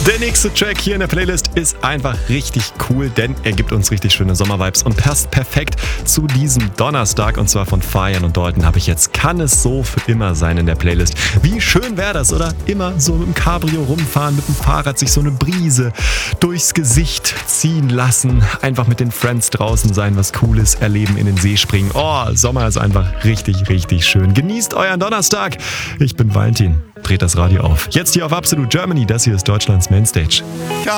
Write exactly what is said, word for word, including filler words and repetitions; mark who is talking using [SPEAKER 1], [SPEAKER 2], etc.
[SPEAKER 1] Der nächste Track hier in der Playlist ist einfach richtig cool, denn er gibt uns richtig schöne Sommervibes und passt perfekt zu diesem Donnerstag. Und zwar von Farian und Dalton habe ich jetzt Kann es so für immer sein in der Playlist. Wie schön wäre das, oder? Immer so mit dem Cabrio rumfahren, mit dem Fahrrad sich so eine Brise durchs Gesicht ziehen lassen. Einfach mit den Friends draußen sein, was Cooles erleben, in den See springen. Oh, Sommer ist einfach richtig, richtig schön. Genießt euren Donnerstag. Ich bin Valentin. Dreht das Radio auf. Jetzt hier auf Absolute Germany. Das hier ist Deutschlands Mainstage.